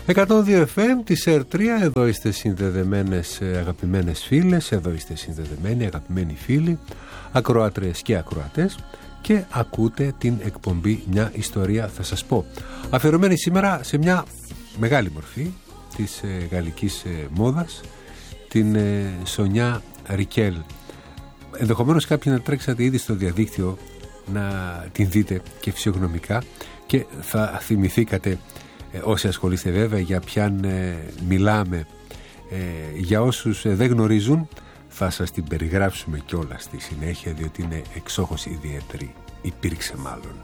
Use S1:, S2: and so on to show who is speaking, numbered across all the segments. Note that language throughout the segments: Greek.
S1: 102 FM της R3, εδώ είστε συνδεδεμένες αγαπημένες φίλες, εδώ είστε συνδεδεμένοι αγαπημένοι φίλοι, ακροάτρες και ακροατές, και ακούτε την εκπομπή «Μια ιστορία θα σας πω», αφιερωμένη σήμερα σε μια μεγάλη μορφή της γαλλικής μόδας, την Σονιά Ρικέλ. Ενδεχομένως κάποιοι να τρέξατε ήδη στο διαδίκτυο να την δείτε και φυσιογνωμικά και θα θυμηθήκατε, όσοι ασχολείστε βέβαια, για ποιαν μιλάμε. Για όσους δεν γνωρίζουν, θα σας την περιγράψουμε κιόλας στη συνέχεια, διότι είναι εξόχως ιδιαίτερη, υπήρξε μάλλον.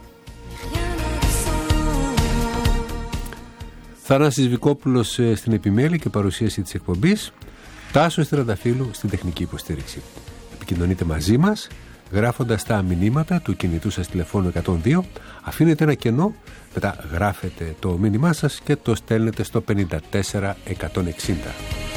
S1: Θανάσης Βικόπουλος στην επιμέλεια και παρουσίαση της εκπομπής, Τάσος Τριανταφύλου στην τεχνική υποστήριξη. Επικοινωνείτε μαζί μας γράφοντας τα μηνύματα του κινητού σας τηλεφώνου 102, αφήνετε ένα κενό, μετά γράφετε το μήνυμά σας και το στέλνετε στο 54160.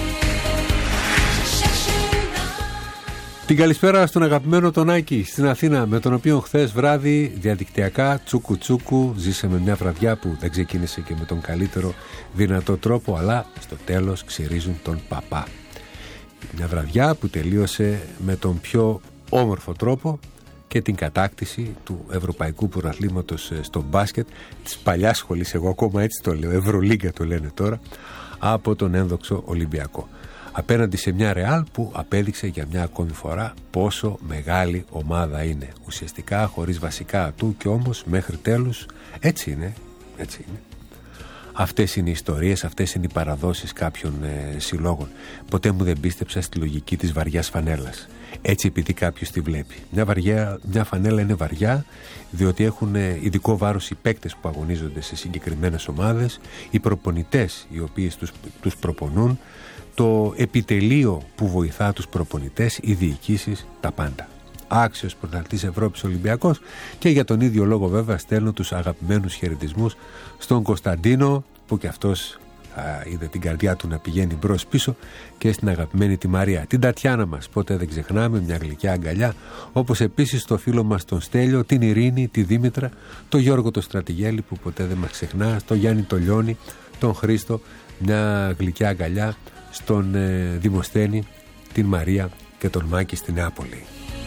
S1: Την καλησπέρα στον αγαπημένο τον Άκη στην Αθήνα, με τον οποίο χθες βράδυ διαδικτυακά τσούκου τσούκου ζήσαμε μια βραδιά που δεν ξεκίνησε και με τον καλύτερο δυνατό τρόπο, αλλά στο τέλος ξυρίζουν τον παπά. Μια βραδιά που τελείωσε με τον πιο όμορφο τρόπο και την κατάκτηση του Ευρωπαϊκού Πρωταθλήματος στο μπάσκετ της παλιάς σχολής, εγώ ακόμα έτσι το λέω, Ευρωλίγκα το λένε τώρα, από τον ένδοξο Ολυμπιακό, απέναντι σε μια Ρεάλ που απέδειξε για μια ακόμη φορά πόσο μεγάλη ομάδα είναι, ουσιαστικά χωρίς βασικά ατού, και όμως μέχρι τέλους έτσι είναι. Αυτές είναι οι ιστορίες, αυτές είναι οι παραδόσεις κάποιων συλλόγων. Ποτέ μου δεν πίστεψα στη λογική της βαριάς φανέλας. Έτσι επειδή κάποιος τη βλέπει. Μια φανέλα είναι βαριά διότι έχουν ειδικό βάρος οι παίκτες που αγωνίζονται σε συγκεκριμένες ομάδες, οι προπονητές οι οποίοι τους προπονούν, το επιτελείο που βοηθά τους προπονητές, οι διοικήσεις, τα πάντα. Άξιος πρωταθλητής Ευρώπης Ολυμπιακός, και για τον ίδιο λόγο βέβαια στέλνω τους αγαπημένους χαιρετισμούς στον Κωνσταντίνο, που και αυτός είδε την καρδιά του να πηγαίνει μπρος πίσω, και στην αγαπημένη τη Μαρία, την Τατιάνα μας, ποτέ δεν ξεχνάμε, μια γλυκιά αγκαλιά, όπως επίσης το φίλο μας τον Στέλιο, την Ειρήνη, τη Δήμητρα, τον Γιώργο το Στρατηγέλη που ποτέ δεν μας ξεχνά, τον Γιάννη το Λιώνη, τον Χρήστο, μια γλυκιά αγκαλιά, στον Δημοσθένη, την Μαρία και τον Μάκη στη Νεάπολη.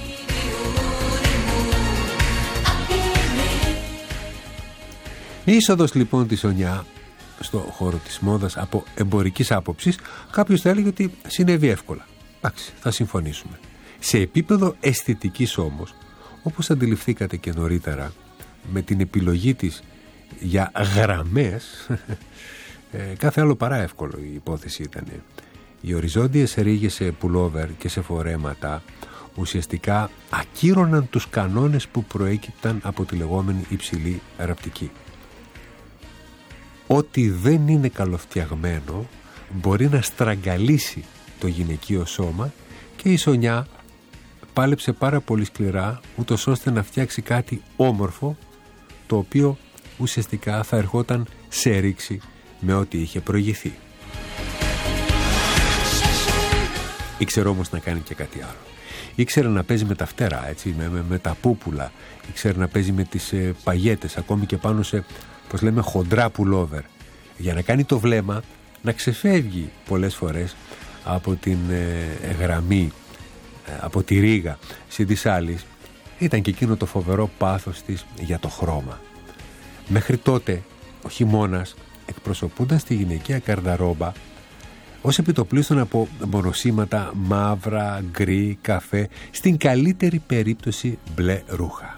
S1: Η είσοδος λοιπόν της Σονιά στο χώρο της μόδας από εμπορικής άποψης, κάποιος θα έλεγε ότι συνέβη εύκολα. Εντάξει, θα συμφωνήσουμε. Σε επίπεδο αισθητικής όμως, όπως αντιληφθήκατε και νωρίτερα, με την επιλογή της για γραμμές, κάθε άλλο παρά εύκολο η υπόθεση ήταν. Οι οριζόντιες ρίγες σε πουλόβερ και σε φορέματα ουσιαστικά ακύρωναν τους κανόνες που προέκυπταν από τη λεγόμενη υψηλή ραπτική. Ό,τι δεν είναι καλοφτιαγμένο μπορεί να στραγγαλίσει το γυναικείο σώμα, και η Σονιά πάλεψε πάρα πολύ σκληρά ούτως ώστε να φτιάξει κάτι όμορφο, το οποίο ουσιαστικά θα ερχόταν σε ρήξη με ό,τι είχε προηγηθεί. Ήξερε όμως να κάνει και κάτι άλλο. Ήξερε να παίζει με τα φτερά, έτσι, με τα πούπουλα. Ήξερε να παίζει με τις παγιέτες, ακόμη και πάνω σε, πώς λέμε, χοντρά πουλόβερ, για να κάνει το βλέμμα να ξεφεύγει πολλές φορές από την γραμμή, από τη ρίγα συν της άλλης. Ήταν και εκείνο το φοβερό πάθος της για το χρώμα. Μέχρι τότε ο χειμώνας εκπροσωπούνταν στη γυναικεία καρδαρόμπα ως επιτοπλίστων από μονοσήματα μαύρα, γκρι, καφέ, στην καλύτερη περίπτωση μπλε ρούχα.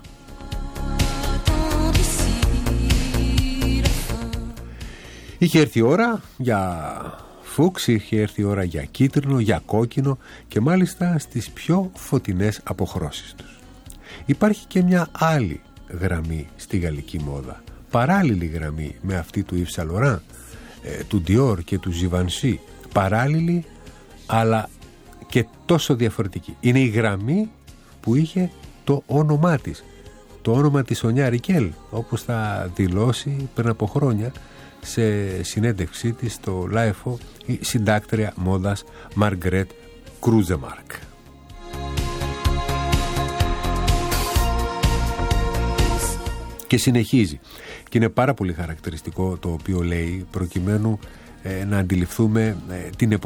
S1: Είχε έρθει η ώρα για φούξ, είχε έρθει η ώρα για κίτρινο, για κόκκινο, και μάλιστα στις πιο φωτεινές αποχρώσεις τους. Υπάρχει και μια άλλη γραμμή στη γαλλική μόδα, παράλληλη γραμμή με αυτή του Yves Saint Laurent, του Dior και του Givenchy, παράλληλη αλλά και τόσο διαφορετική. Είναι η γραμμή που είχε το όνομά της, το όνομα της Σονιά Ρικέλ, όπως θα δηλώσει πριν από χρόνια σε συνέντευξή της στο Λάιφο η συντάκτρια μόδας Μαργκρέτ Κρούζεμαρκ. Και συνεχίζει, και είναι πάρα πολύ χαρακτηριστικό το οποίο λέει, προκειμένου να αντιληφθούμε την εποχή